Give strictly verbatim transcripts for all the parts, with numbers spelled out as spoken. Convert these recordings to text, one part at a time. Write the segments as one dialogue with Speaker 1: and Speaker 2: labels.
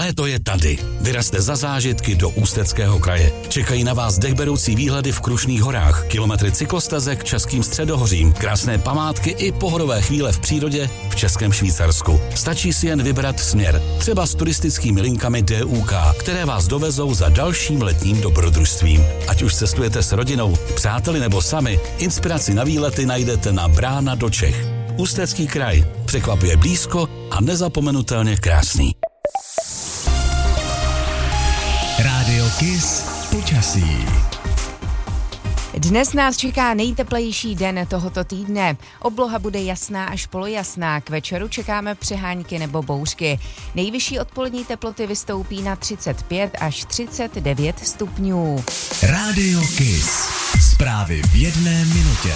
Speaker 1: Léto je tady. Vyrazte za zážitky do Ústeckého kraje. Čekají na vás dechberoucí výhledy v Krušných horách, kilometry cyklostezek Českým středohořím, krásné památky i pohodové chvíle v přírodě v Českém Švýcarsku. Stačí si jen vybrat směr, třeba s turistickými linkami D U K, které vás dovezou za dalším letním dobrodružstvím. Ať už cestujete s rodinou, přáteli nebo sami, inspiraci na výlety najdete na Brána do Čech. Ústecký kraj. Překvapuje blízko a nezapomenutelně krásný.
Speaker 2: Rádio Kiss počasí.
Speaker 3: Dnes nás čeká nejteplejší den tohoto týdne. Obloha bude jasná až polojasná. K večeru čekáme přehánky nebo bouřky. Nejvyšší odpolední teploty vystoupí na třicet pět až třicet devět stupňů.
Speaker 2: Rádio Kiss. Zprávy v jedné minutě.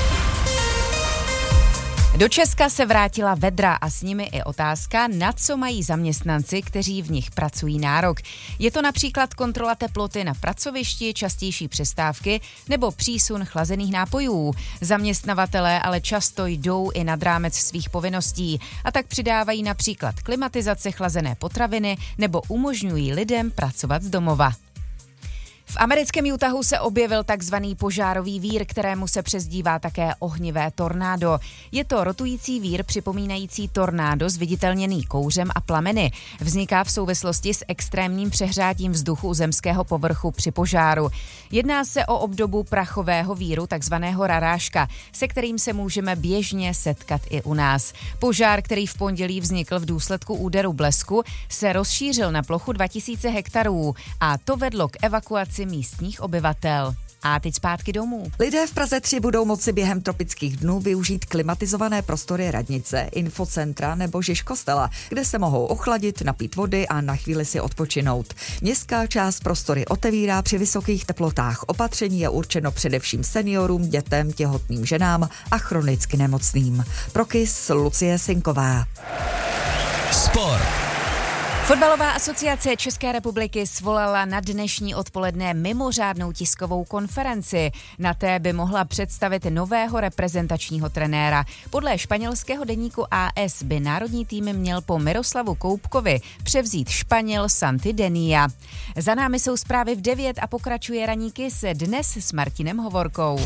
Speaker 3: Do Česka se vrátila vedra a s nimi i otázka, na co mají zaměstnanci, kteří v nich pracují nárok. Je to například kontrola teploty na pracovišti, častější přestávky nebo přísun chlazených nápojů. Zaměstnavatelé ale často jdou i nad rámec svých povinností a tak přidávají například klimatizace, chlazené potraviny nebo umožňují lidem pracovat z domova. V americkém Utahu se objevil takzvaný požárový vír, kterému se přezdívá také ohnivé tornádo. Je to rotující vír připomínající tornádo zviditelněný kouřem a plameny. Vzniká v souvislosti s extrémním přehřátím vzduchu u zemského povrchu při požáru. Jedná se o obdobu prachového víru, takzvaného rarážka, se kterým se můžeme běžně setkat i u nás. Požár, který v pondělí vznikl v důsledku úderu blesku, se rozšířil na plochu dva tisíce hektarů a to vedlo k evakuaci místních obyvatel. A teď zpátky domů.
Speaker 4: Lidé v Praze tři budou moci během tropických dnů využít klimatizované prostory radnice, infocentra nebo Žižkostela, kde se mohou ochladit, napít vody a na chvíli si odpočinout. Městská část prostory otevírá při vysokých teplotách. Opatření je určeno především seniorům, dětem, těhotným ženám a chronicky nemocným. Pro Kiss Lucie Sinková.
Speaker 2: Sport.
Speaker 3: Fotbalová asociace České republiky svolala na dnešní odpoledne mimořádnou tiskovou konferenci. Na té by mohla představit nového reprezentačního trenéra. Podle španělského deníku A S by národní tým měl po Miroslavu Koupkovi převzít Španěl Santi Denia. Za námi jsou zprávy v devět a pokračuje ranní Kiss dnes s Martinem Hovorkou.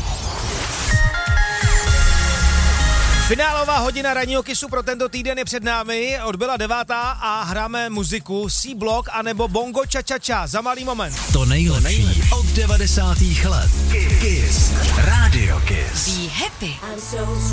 Speaker 5: Finálová hodina ranního Kissu pro tento týden je před námi, odbyla devátá a hráme muziku C-Block anebo Bongo Cha Cha Cha za malý moment.
Speaker 2: To nejlepší od devadesátých let. Kiss. Rádio Kiss.
Speaker 3: Be happy.